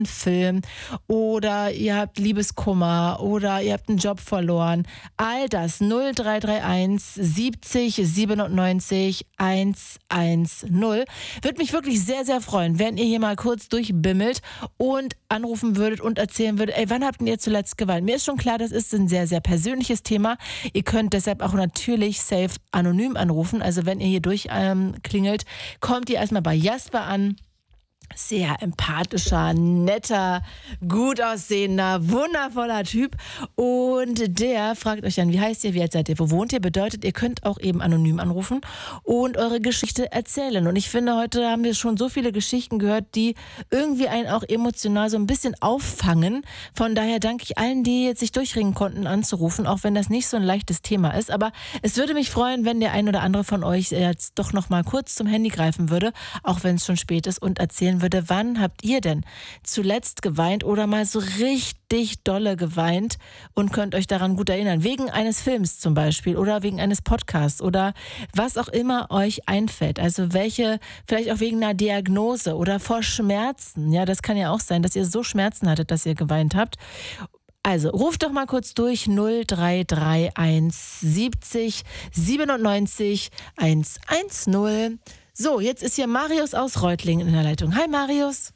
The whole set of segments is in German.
Film oder ihr habt Liebeskummer oder ihr habt einen Job verloren. All das 0331 70 97 110. Würde mich wirklich sehr, sehr freuen, wenn ihr hier mal kurz durchbimmelt und anrufen würdet und erzählen würdet, ey, wann habt ihr zuletzt geweint? Mir ist schon klar, das ist ein sehr, sehr persönliches Thema. Ihr könnt deshalb auch natürlich safe anonym anrufen. Also wenn ihr hier durchklingelt, kommt ihr erstmal bei Jasper an. Sehr empathischer, netter, gut aussehender, wundervoller Typ. Und der fragt euch dann, wie heißt ihr, wie alt seid ihr, wo wohnt ihr? Bedeutet, ihr könnt auch eben anonym anrufen und eure Geschichte erzählen. Und ich finde, heute haben wir schon so viele Geschichten gehört, die irgendwie einen auch emotional so ein bisschen auffangen. Von daher danke ich allen, die jetzt sich durchringen konnten, anzurufen, auch wenn das nicht so ein leichtes Thema ist. Aber es würde mich freuen, wenn der ein oder andere von euch jetzt doch noch mal kurz zum Handy greifen würde, auch wenn es schon spät ist, und erzählen würde, wann habt ihr denn zuletzt geweint oder mal so richtig dolle geweint und könnt euch daran gut erinnern? Wegen eines Films zum Beispiel oder wegen eines Podcasts oder was auch immer euch einfällt. Also welche, vielleicht auch wegen einer Diagnose oder vor Schmerzen. Ja, das kann ja auch sein, dass ihr so Schmerzen hattet, dass ihr geweint habt. Also ruft doch mal kurz durch 0331 70 97 110. So, jetzt ist hier Marius aus Reutlingen in der Leitung. Hi Marius.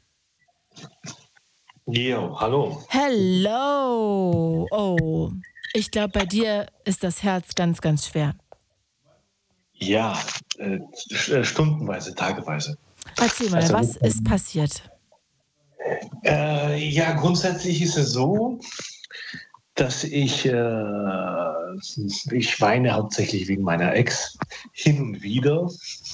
Jo, hallo. Hello. Oh, ich glaube, bei dir ist das Herz ganz, ganz schwer. Ja, stundenweise, tageweise. Erzähl mal, was ist passiert? Ja, grundsätzlich ist es so, dass ich weine hauptsächlich wegen meiner Ex hin und wieder.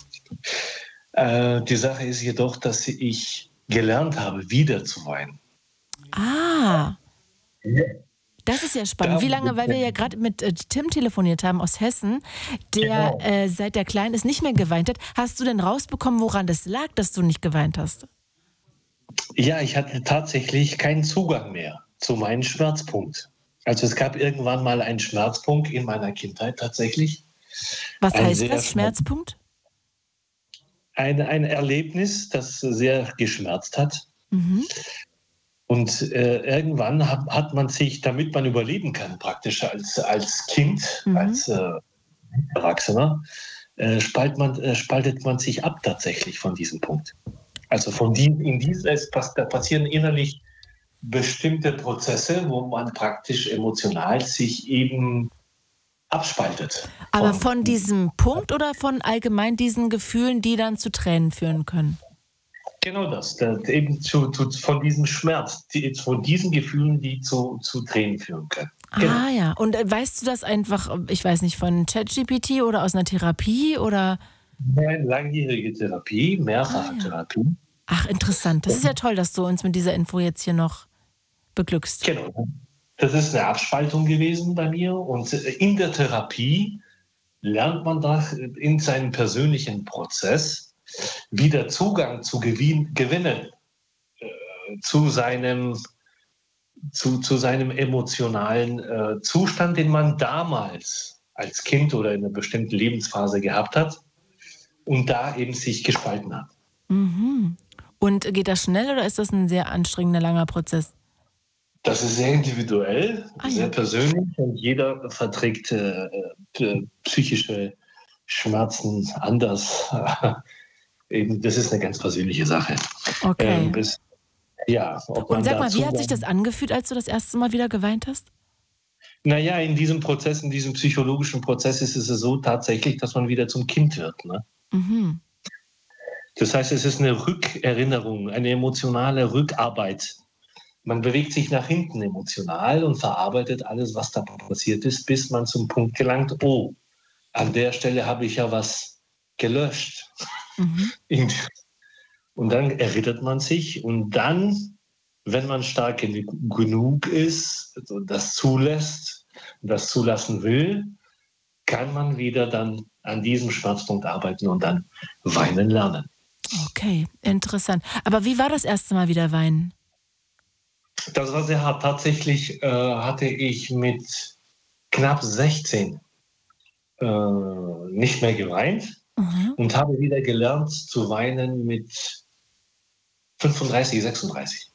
Die Sache ist jedoch, dass ich gelernt habe, wieder zu weinen. Ah, das ist ja spannend. Wie lange, weil wir ja gerade mit Tim telefoniert haben aus Hessen, der seit der Kleinen ist nicht mehr geweint hat. Hast du denn rausbekommen, woran das lag, dass du nicht geweint hast? Ja, ich hatte tatsächlich keinen Zugang mehr zu meinem Schmerzpunkt. Also es gab irgendwann mal einen Schmerzpunkt in meiner Kindheit tatsächlich. Was heißt das, Schmerzpunkt? Ein Erlebnis, das sehr geschmerzt hat. Mhm. Und irgendwann hat man sich, damit man überleben kann, praktisch als Kind, als Erwachsener, spaltet man sich ab tatsächlich von diesem Punkt. Also da passieren innerlich bestimmte Prozesse, wo man praktisch emotional sich eben abspaltet. Aber von diesem Punkt oder von allgemein diesen Gefühlen, die dann zu Tränen führen können? Genau das eben von diesem Schmerz, von diesen Gefühlen, die zu Tränen führen können. Genau. Ah ja, und weißt du das einfach, ich weiß nicht, von ChatGPT oder aus einer Therapie oder? Eine langjährige Therapie, mehrfache Therapie. Ach, interessant. Das ist ja toll, dass du uns mit dieser Info jetzt hier noch beglückst. Genau. Das ist eine Abspaltung gewesen bei mir. Und in der Therapie lernt man da in seinem persönlichen Prozess wieder Zugang zu gewinnen zu seinem emotionalen Zustand, den man damals als Kind oder in einer bestimmten Lebensphase gehabt hat und da eben sich gespalten hat. Mhm. Und geht das schnell oder ist das ein sehr anstrengender, langer Prozess? Das ist sehr individuell, sehr persönlich und jeder verträgt psychische Schmerzen anders. Eben, das ist eine ganz persönliche Sache. Okay. Und sag mal, wie hat sich das angefühlt, als du das erste Mal wieder geweint hast? Naja, in diesem psychologischen Prozess ist es so tatsächlich, dass man wieder zum Kind wird. Ne? Mhm. Das heißt, es ist eine Rückerinnerung, eine emotionale Rückarbeit. Man bewegt sich nach hinten emotional und verarbeitet alles, was da passiert ist, bis man zum Punkt gelangt, oh, an der Stelle habe ich ja was gelöscht. Mhm. Und dann erinnert man sich und dann, wenn man stark genug ist, also das zulässt, das zulassen will, kann man wieder dann an diesem Schmerzpunkt arbeiten und dann weinen lernen. Okay, interessant. Aber wie war das erste Mal wieder weinen? Das war sehr hart. Tatsächlich hatte ich mit knapp 16 nicht mehr geweint und habe wieder gelernt zu weinen mit 35, 36.